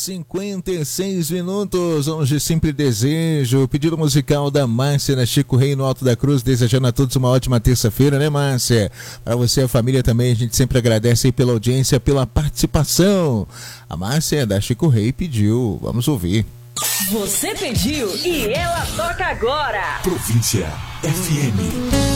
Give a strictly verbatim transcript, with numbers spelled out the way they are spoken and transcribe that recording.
cinquenta e seis minutos, hoje Sempre Desejo, pedido musical da Márcia na Chico Rei no Alto da Cruz, desejando a todos uma ótima terça-feira, né, Márcia? Para você e a família também, a gente sempre agradece aí pela audiência, pela participação. A Márcia da Chico Rei pediu, vamos ouvir. Você pediu e ela toca agora. Província F M.